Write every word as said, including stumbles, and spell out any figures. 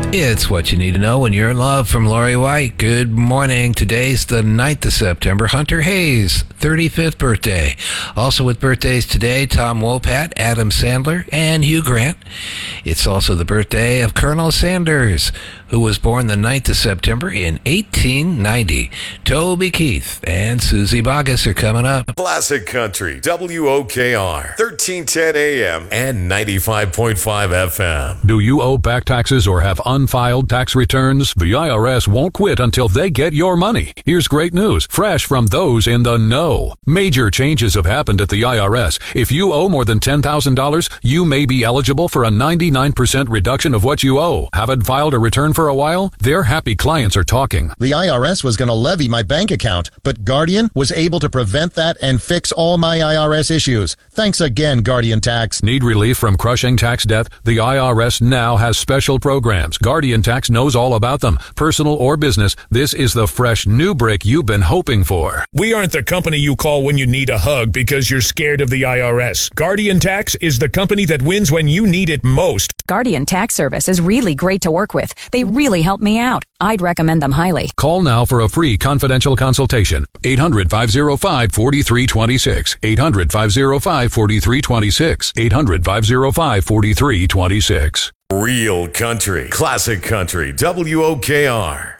It's what you need to know when you're in love from Lori White. Good morning. Today's the ninth of September. Hunter Hayes, thirty-fifth birthday. Also with birthdays today, Tom Wopat, Adam Sandler, and Hugh Grant. It's also the birthday of Colonel Sanders, who was born the ninth of September in eighteen ninety. Toby Keith and Susie Boggess are coming up. Classic Country, W O K R, thirteen ten A M and ninety-five point five F M. Do you owe back taxes or have unfiled tax returns? The I R S won't quit until they get your money. Here's great news, fresh from those in the know. Major changes have happened at the I R S. If you owe more than ten thousand dollars, you may be eligible for a ninety-nine percent reduction of what you owe. Haven't filed a return for a while? Their happy clients are talking. The I R S was going to levy my bank account, but Guardian was able to prevent that and fix all my I R S issues. Thanks again, Guardian Tax. Need relief from crushing tax debt? The I R S now has special programs. Guardian Tax knows all about them. Personal or business, this is the fresh new break you've been hoping for. We aren't the company you call when you need a hug because you're scared of the I R S. Guardian Tax is the company that wins when you need it most. Guardian Tax Service is really great to work with. They really helped me out. I'd recommend them highly. Call now for a free confidential consultation. eight hundred, five oh five, four three two six. eight hundred, five oh five, four three two six. eight hundred, five oh five, four three two six. Real country, classic country, W O K R.